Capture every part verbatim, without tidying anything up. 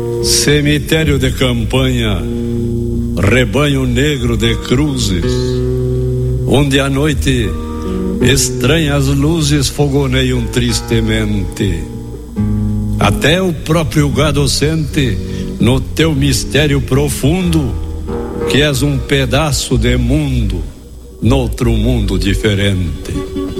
Cemitério de campanha, rebanho negro de cruzes, onde à noite estranhas luzes fogoneiam tristemente. Até o próprio gado sente no teu mistério profundo que és um pedaço de mundo noutro mundo diferente.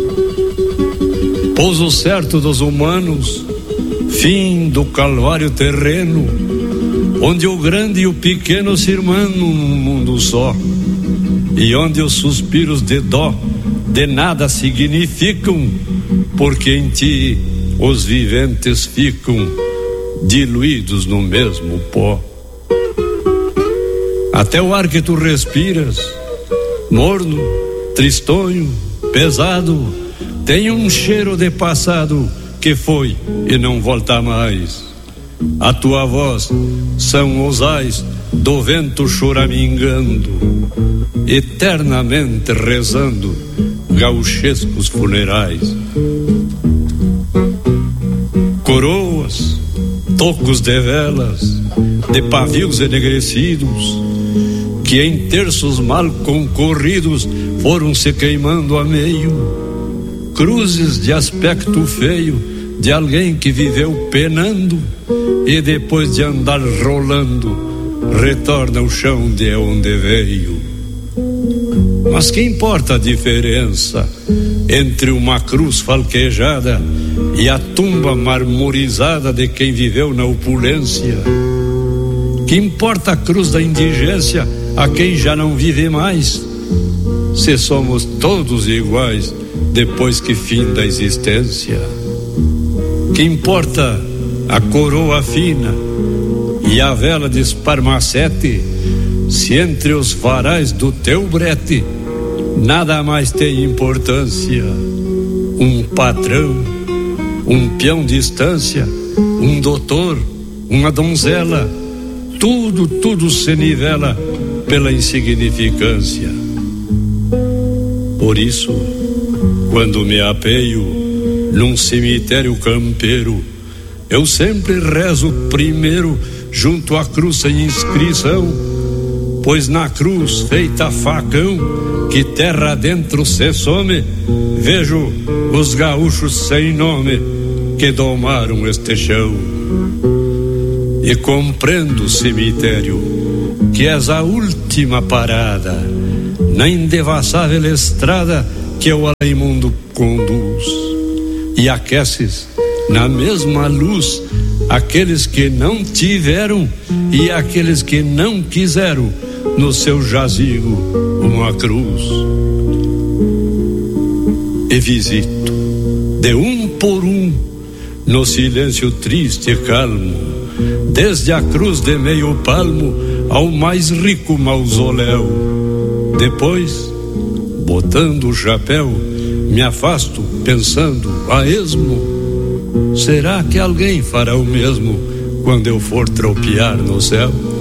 Pouso certo dos humanos, fim do calvário terreno, onde o grande e o pequeno se irmanam num mundo só, e onde os suspiros de dó de nada significam, porque em ti os viventes ficam diluídos no mesmo pó. Até o ar que tu respiras, morno, tristonho, pesado, tem um cheiro de passado que foi e não volta mais. A tua voz são os ais do vento choramingando, eternamente rezando gauchescos funerais. Coroas, tocos de velas, de pavios enegrecidos, que em terços mal concorridos foram se queimando a meio. Cruzes de aspecto feio de alguém que viveu penando e depois de andar rolando retorna ao chão de onde veio. Mas que importa a diferença entre uma cruz falquejada e a tumba marmorizada de quem viveu na opulência? Que importa a cruz da indigência a quem já não vive mais, se somos todos iguais depois que finda a existência? Que importa a coroa fina e a vela de esparmacete, se entre os varais do teu brete nada mais tem importância? Um patrão, um peão de estância, um doutor, uma donzela, tudo, tudo se nivela pela insignificância. Por isso, quando me apeio num cemitério campeiro, eu sempre rezo primeiro junto à cruz sem inscrição, pois na cruz feita facão que terra dentro se some, vejo os gaúchos sem nome que domaram este chão. E compreendo, cemitério, que és a última parada na indevassável estrada que o além-mundo conduz, e aqueces na mesma luz aqueles que não tiveram e aqueles que não quiseram no seu jazigo uma cruz. E visito de um por um no silêncio triste e calmo, desde a cruz de meio palmo ao mais rico mausoléu. Depois, botando o chapéu, me afasto pensando a esmo: será que alguém fará o mesmo quando eu for tropear no céu?